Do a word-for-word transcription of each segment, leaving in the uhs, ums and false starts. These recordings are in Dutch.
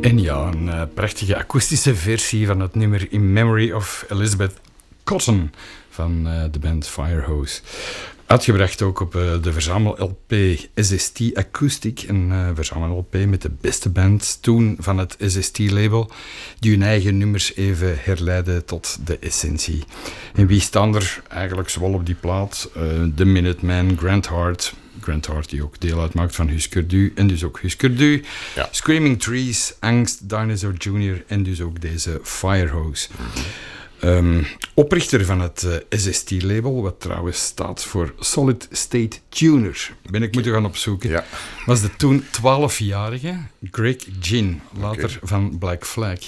En ja, een uh, prachtige akoestische versie van het nummer In Memory of Elizabeth Cotton van uh, de band Firehose. Uitgebracht ook op uh, de verzamel-L P S S T Acoustic, een uh, verzamel-L P met de beste bands toen van het S S T-label, die hun eigen nummers even herleiden tot de essentie. En wie staan er eigenlijk zowel op die plaat? Uh, The Minutemen, Grant Hart, Grant Hart die ook deel uitmaakt van Husker Du, en dus ook Husker Du, ja. Screaming Trees, Angst, Dinosaur junior en dus ook deze Firehose. Mm-hmm. Um, oprichter van het uh, S S T-label, wat trouwens staat voor Solid State Tuner, ben ik moeten gaan opzoeken, ja. was de toen twaalfjarige Greg Ginn, later okay. van Black Flag.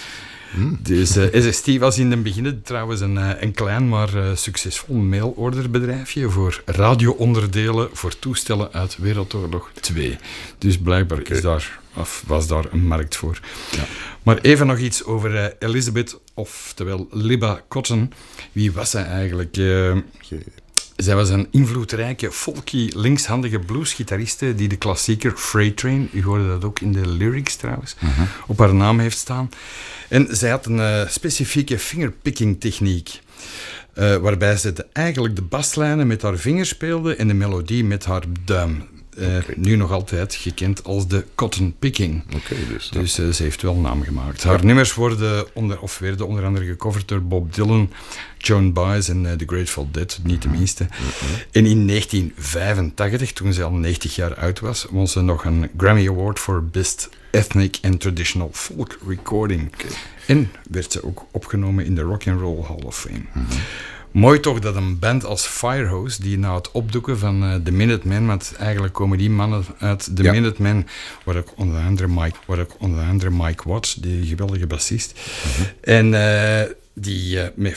Hmm. Dus uh, S S T was in het begin trouwens een, uh, een klein maar uh, succesvol mailorderbedrijfje voor radioonderdelen voor toestellen uit Wereldoorlog twee. Dus blijkbaar okay. is daar, of was daar een markt voor. Ja. Maar even nog iets over uh, Elizabeth, oftewel Libba Cotton. Wie was zij eigenlijk? Uh, zij was een invloedrijke, folky, linkshandige bluesgitariste die de klassieker Freight Train, u hoorde dat ook in de lyrics trouwens, uh-huh. op haar naam heeft staan. En zij had een uh, specifieke fingerpicking techniek, uh, waarbij ze de, eigenlijk de baslijnen met haar vinger speelde en de melodie met haar duim. Uh, okay. Nu nog altijd gekend als de cotton picking. Okay, dus dus uh, ze heeft wel naam gemaakt. Haar ja. nummers worden onder, of werden onder andere gecoverd door Bob Dylan, Joan Baez en uh, The Grateful Dead, niet de minste. Mm-hmm. En in negentien vijfentachtig, toen ze al negentig jaar oud was, won ze nog een Grammy Award voor Best Ethnic and Traditional Folk Recording. Okay. En werd ze ook opgenomen in de Rock and Roll Hall of Fame. Mm-hmm. Mooi toch dat een band als Firehose, die na het opdoeken van uh, de Minutemen, want eigenlijk komen die mannen uit de ja. Minutemen, waar ook onder andere Mike, waar ook onder andere Mike Watts, die geweldige bassist, mm-hmm. en uh, die uh, met